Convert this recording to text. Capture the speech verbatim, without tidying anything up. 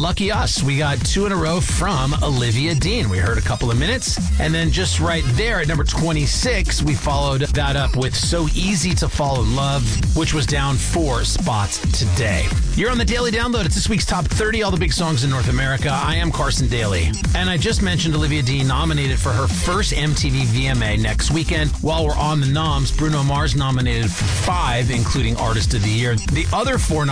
lucky us. We got two in a row from Olivia Dean. We heard a couple of minutes. And then just right there at number twenty-six, we followed that up with So Easy to Fall in Love, which was down four spots today. You're on the Daily Download. It's this week's Top thirty, all the big songs in North America. I am Carson Daly. And I just mentioned Olivia Dean nominated for her first M T V V M A next weekend. While we're on the noms, Bruno Mars nominated for five, including Artist of the Year. The other four